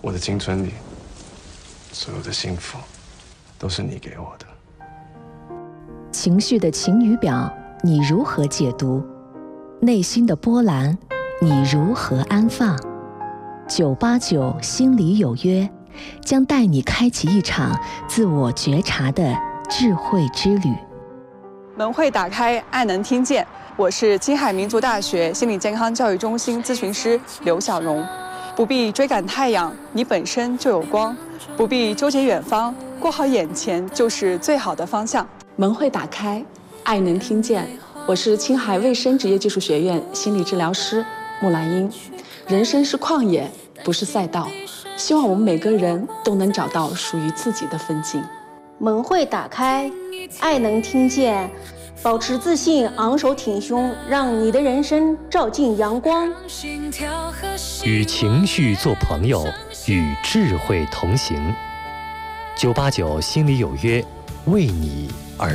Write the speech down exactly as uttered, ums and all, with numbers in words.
我的青春里，所有的幸福，都是你给我的。 情绪的晴雨表，你如何解读？内心的波澜，你如何安放？九八九心里有约，将带你开启一场自我觉察的智慧之旅。 门会打开，爱能听见。我是青海民族大学心理健康教育中心咨询师刘晓荣。不必追赶太阳，你本身就有光；不必纠结远方，过好眼前就是最好的方向。 门会打开，爱能听见。我是青海卫生职业技术学院心理治疗师木兰英。人生是旷野，不是赛道。希望我们每个人都能找到属于自己的风景。 门会打开，爱能听见。保持自信，昂首挺胸，让你的人生照进阳光。 与情绪做朋友，与智慧同行。九八九心里有约，为你而